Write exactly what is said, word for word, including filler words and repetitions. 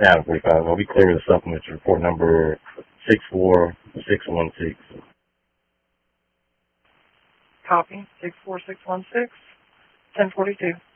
Nine forty-five. I'll be clear with the supplementary report number six four six one six. Copy. six four six one six. ten forty-two.